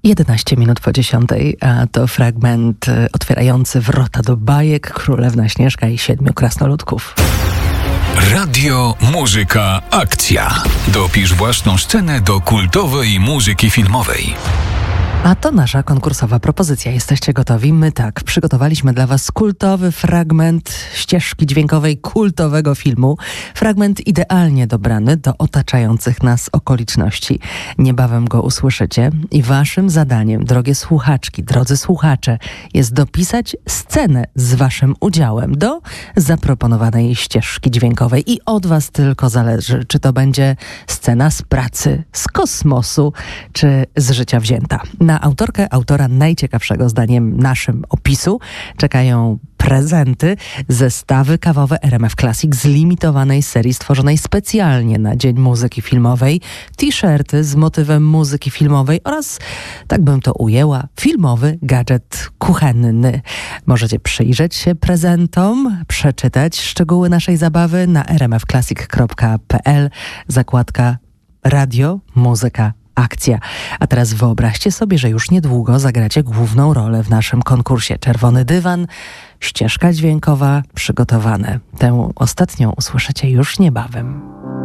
11 minut po 10, a to fragment otwierający wrota do bajek Królewna Śnieżka i 7 krasnoludków. Radio, muzyka, akcja. Dopisz własną scenę do kultowej muzyki filmowej. A to nasza konkursowa propozycja. Jesteście gotowi? My tak. Przygotowaliśmy dla Was kultowy fragment ścieżki dźwiękowej kultowego filmu. Fragment idealnie dobrany do otaczających nas okoliczności. Niebawem go usłyszycie i Waszym zadaniem, drogie słuchaczki, drodzy słuchacze, jest dopisać scenę z Waszym udziałem do zaproponowanej ścieżki dźwiękowej. I od Was tylko zależy, czy to będzie scena z pracy, z kosmosu, czy z życia wzięta. Na autora najciekawszego zdaniem naszym opisu czekają prezenty, zestawy kawowe RMF Classic z limitowanej serii stworzonej specjalnie na Dzień Muzyki Filmowej, t-shirty z motywem muzyki filmowej oraz, tak bym to ujęła, filmowy gadżet kuchenny. Możecie przyjrzeć się prezentom, przeczytać szczegóły naszej zabawy na rmfclassic.pl, zakładka Radio, Muzyka, Akcja. A teraz wyobraźcie sobie, że już niedługo zagracie główną rolę w naszym konkursie. Czerwony dywan, ścieżka dźwiękowa, przygotowane. Tę ostatnią usłyszycie już niebawem.